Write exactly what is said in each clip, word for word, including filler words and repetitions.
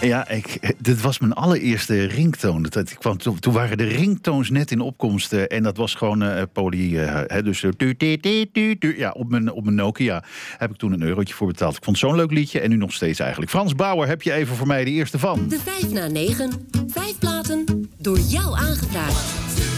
Ja, ik, dit was mijn allereerste ringtoon. Dat, ik kwam, toen, toen waren de ringtoons net in opkomst. Uh, en dat was gewoon uh, poly. Uh, hè, dus uh, tu, tu, tu, tu, tu, ja, op mijn, op mijn Nokia heb ik toen een eurotje voor betaald. Ik vond het zo'n leuk liedje en nu nog steeds eigenlijk. Frans Bauer, heb je even voor mij de eerste van? De vijf na negen. Vijf platen door jou aangevraagd.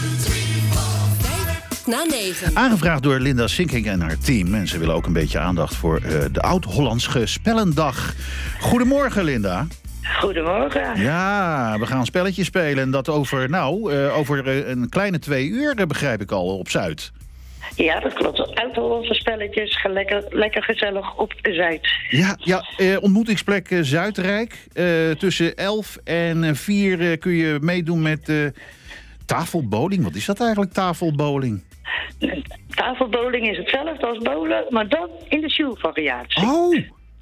Na negen. Aangevraagd door Linda Sinking en haar team. En ze willen ook een beetje aandacht voor uh, de Oud-Hollandse Spellendag. Goedemorgen, Linda. Goedemorgen. Ja, we gaan een spelletje spelen. En dat over, nou, uh, over uh, een kleine twee uur, dat begrijp ik al, op Zuid. Ja, dat klopt. Oud-Hollandse spelletjes. Lekker, lekker gezellig op Zuid. Ja, ja uh, ontmoetingsplek uh, Zuidrijk. Uh, tussen elf en vier uh, kun je meedoen met uh, tafelbowling. Wat is dat eigenlijk, tafelbowling? Tafelbowling is hetzelfde als bowlen, maar dan in de shoe-variatie. Oh.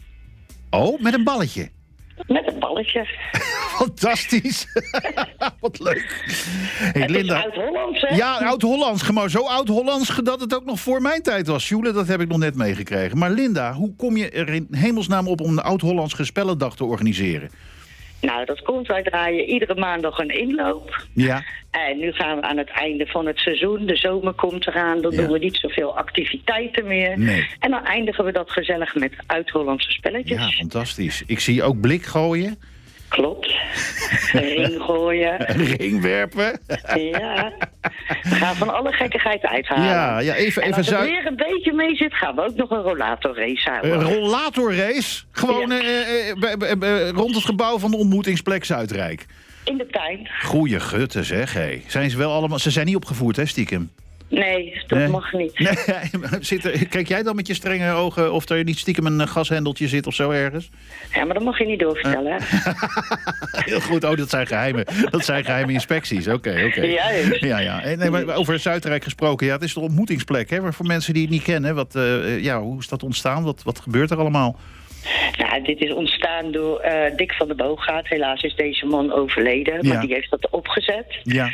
oh, met een balletje? Met een balletje. Fantastisch. Wat leuk. Hey, het Linda. is oud-Hollands, hè? Ja, oud-Hollands. Maar zo oud-Hollands dat het ook nog voor mijn tijd was. Sjoele, dat heb ik nog net meegekregen. Maar Linda, hoe kom je er in hemelsnaam op om de Oud-Hollands Spellendag te organiseren? Nou, dat komt. Wij draaien iedere maandag een inloop. Ja. En nu gaan we aan het einde van het seizoen. De zomer komt eraan. Dan ja. doen we niet zoveel activiteiten meer. Nee. En dan eindigen we dat gezellig met Oud-Hollandse spelletjes. Ja, fantastisch. Ik zie ook blik gooien. Klopt. Een ring gooien. Een ring werpen. Ja. We gaan van alle gekkigheid uithalen. Ja, ja even, en even als er zuid... weer een beetje mee zit, gaan we ook nog een rollatorrace houden. Een rollatorrace? Gewoon ja. uh, uh, uh, uh, rond het gebouw van de ontmoetingsplek Zuidrijk. In de tuin. Goeie gutten, zeg. Hey. Zijn ze wel allemaal... Ze zijn niet opgevoerd, hè, stiekem? Nee, dat nee. mag niet. Nee, zit er, kijk jij dan met je strenge ogen of er niet stiekem een gashendeltje zit of zo ergens? Ja, maar dat mag je niet doorvertellen. Uh. Heel goed, oh, dat zijn geheime, dat zijn geheime inspecties. Oké, okay, oké. Okay. Ja, ja, ja. Nee, maar over Zuidrijk gesproken, ja, het is de ontmoetingsplek, hè? Voor mensen die het niet kennen, wat, uh, ja, hoe is dat ontstaan? Wat, wat gebeurt er allemaal? Nou, dit is ontstaan door uh, Dick van der Boogaard. Helaas is deze man overleden, maar ja. die heeft dat opgezet. Ja.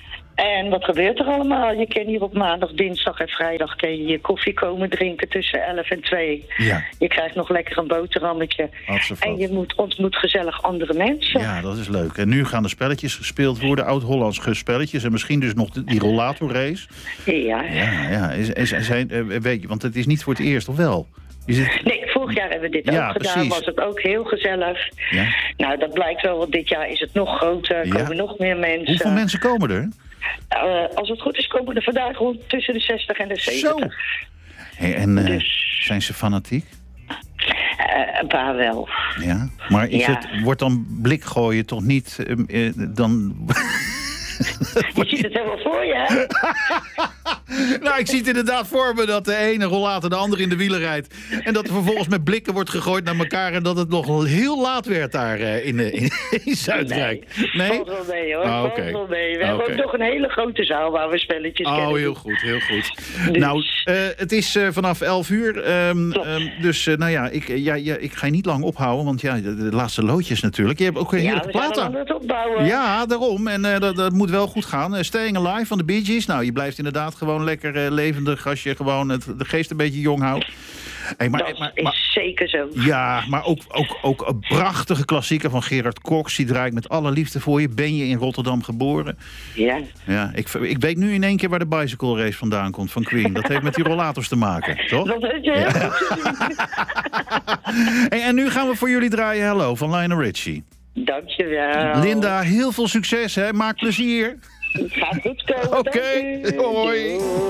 En wat gebeurt er allemaal? Je kan hier op maandag, dinsdag en vrijdag kan je je koffie komen drinken tussen elf en twee. Ja. Je krijgt nog lekker een boterhammetje. En je moet, ontmoet gezellig andere mensen. Ja, dat is leuk. En nu gaan de spelletjes gespeeld worden, Oud-Hollands spelletjes. En misschien dus nog die rollatorrace. Ja. Ja, ja. Is, is, zijn, weet je, want het is niet voor het eerst, of wel? Is het... Nee, vorig jaar hebben we dit ja, ook gedaan. Precies. Was het ook heel gezellig. Ja. Nou, dat blijkt wel, want dit jaar is het nog groter. Er komen ja. nog meer mensen. Hoeveel mensen komen er? Uh, als het goed is, komen er vandaag rond tussen de zestig en de zeventig. Zo. Hey, en uh, dus... zijn ze fanatiek? Uh, een paar wel. Ja, maar is ja. het, wordt dan blik gooien toch niet uh, uh, dan... Je ziet het helemaal voor je, hè? Nou, ik zie het inderdaad voor me dat de ene rollator de andere in de wielen rijdt. En dat er vervolgens met blikken wordt gegooid naar elkaar. En dat het nog heel laat werd daar uh, in, in, in Zuidrijk. Nee? Valt wel mee, hoor. Oh, okay. Valt wel mee. We oh, hebben okay. ook nog een hele grote zaal waar we spelletjes oh, kennen. Oh, heel goed, heel goed. Dus... Nou, uh, het is uh, vanaf elf uur. Um, um, dus, uh, nou ja ik, ja, ja, ik ga je niet lang ophouden. Want ja, de, de laatste loodjes natuurlijk. Je hebt ook een ja, heerlijke plaat aan. Ja, we zijn aan het opbouwen. Ja, daarom. En uh, dat, dat moet wel goed gaan. Uh, Staying Alive van de Bee Gees. Nou, je blijft inderdaad gewoon lekker uh, levendig als je gewoon het, de geest een beetje jong houdt. Hey, maar, dat maar, is maar, zeker zo. Ja, maar ook, ook, ook een prachtige klassieker van Gerard Cox. Die draai ik met alle liefde voor je. Ben je in Rotterdam geboren? Ja. Ja, ik, ik weet nu in één keer waar de bicycle race vandaan komt van Queen. Dat heeft met die rollators te maken, toch? Dat weet je. Ja. Hey, en nu gaan we voor jullie draaien Hello van Lionel Richie. Dankjewel. Linda, heel veel succes, hè? Maak plezier. Het gaat goed komen. Oké, okay. Hoi.